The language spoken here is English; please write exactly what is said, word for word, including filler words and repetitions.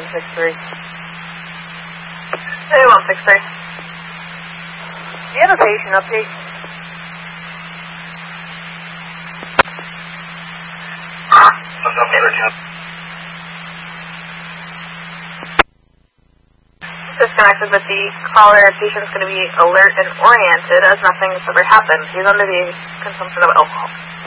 six three. Hey, one six three. Do you have a patient update? Disconnected with the caller. Patient's going to be alert and oriented as nothing has ever happened. He's under the consumption of alcohol.